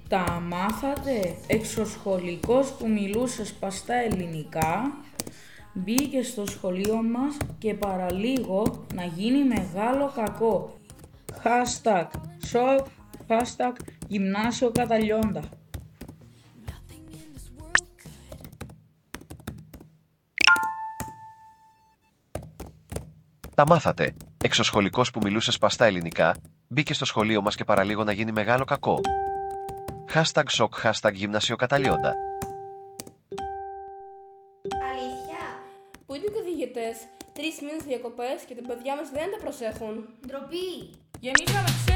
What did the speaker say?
Τα μάθατε? Εξωσχολικός που μιλούσε σπαστά ελληνικά μπήκε στο σχολείο μας και παραλίγο να γίνει μεγάλο κακό. #shock, #γυμνάσιο Καταλιόντα. Τα μάθατε. Εξωσχολικός που μιλούσε σπαστά ελληνικά μπήκε στο σχολείο μας και παραλίγο να γίνει μεγάλο κακό. #shock, #γυμνάσιο Καταλιόντα. Αλήθεια. Πού είναι οι καθηγητές? 3 μήνες διακοπές και τα παιδιά μας δεν τα προσέχουν. Ντροπή. Γεννήσαμε